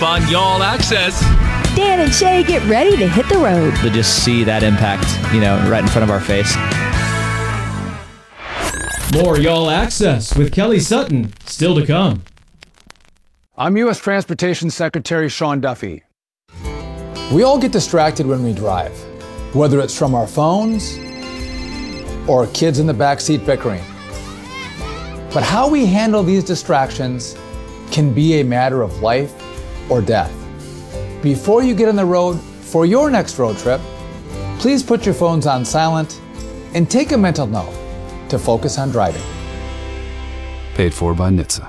on Y'all Access. Dan and Shay get ready to hit the road. To just see that impact, right in front of our face. More Y'all Access with Kelly Sutton, still to come. I'm U.S. Transportation Secretary Sean Duffy. We all get distracted when we drive, whether it's from our phones or kids in the backseat bickering. But how we handle these distractions can be a matter of life or death. Before you get on the road for your next road trip, please put your phones on silent and take a mental note to focus on driving. Paid for by NHTSA.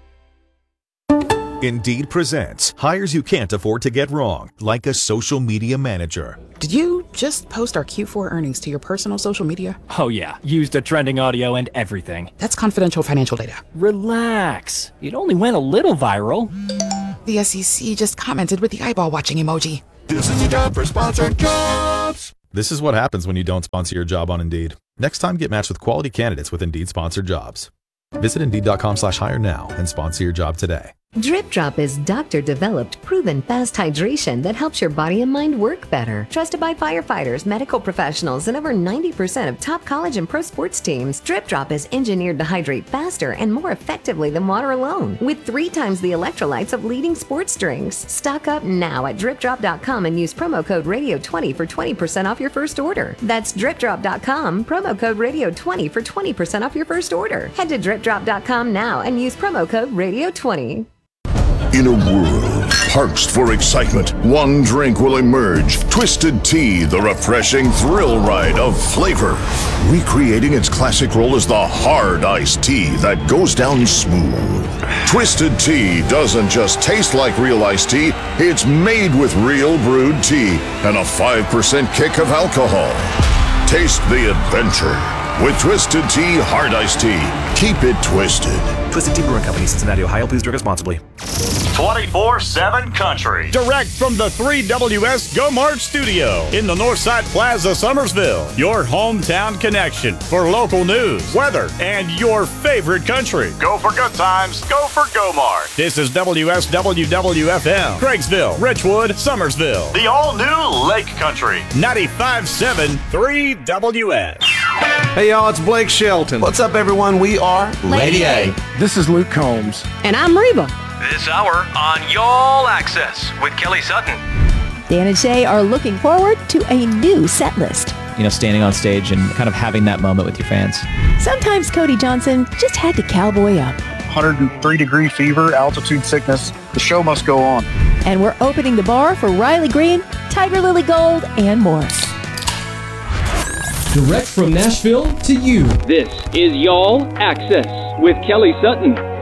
Indeed presents hires you can't afford to get wrong, like a social media manager. Did you just post our Q4 earnings to your personal social media? Oh yeah, used the trending audio and everything. That's confidential financial data. Relax. It only went a little viral. The SEC just commented with the eyeball watching emoji. This is a job for sponsored jobs. This is what happens when you don't sponsor your job on Indeed. Next time, get matched with quality candidates with Indeed sponsored jobs. Visit Indeed.com/hire now and sponsor your job today. Drip Drop is doctor-developed, proven fast hydration that helps your body and mind work better. Trusted by firefighters, medical professionals, and over 90% of top college and pro sports teams, Drip Drop is engineered to hydrate faster and more effectively than water alone, with 3 times the electrolytes of leading sports drinks. Stock up now at DripDrop.com and use promo code RADIO20 for 20% off your first order. That's DripDrop.com, promo code RADIO20 for 20% off your first order. Head to DripDrop.com now and use promo code RADIO20. In a world parched for excitement, one drink will emerge. Twisted Tea, the refreshing thrill ride of flavor. Recreating its classic role as the hard iced tea that goes down smooth. Twisted Tea doesn't just taste like real iced tea, it's made with real brewed tea and a 5% kick of alcohol. Taste the adventure with Twisted Tea Hard Iced Tea. Keep it twisted. Twisted Tea Brewing Company, Cincinnati, Ohio. Please drink responsibly. 24/7 Country. Direct from the 3WS Go Mart studio in the Northside Plaza, Summersville. Your hometown connection for local news, weather, and your favorite country. Go for good times. Go for Go Mart. This is WSWWFM, Craigsville, Richwood, Summersville. The all-new Lake Country. 95.7 3WS. Hey y'all, it's Blake Shelton. What's up everyone? We are Lady A. This is Luke Combs. And I'm Reba. This hour on Y'all Access with Kelly Sutton. Dan and Shay are looking forward to a new set list. Standing on stage and kind of having that moment with your fans. Sometimes Cody Johnson just had to cowboy up. 103-degree fever, altitude sickness. The show must go on. And we're opening the bar for Riley Green, Tiger Lily Gold, and more. Direct from Nashville to you. This is Y'all Access with Kelly Sutton.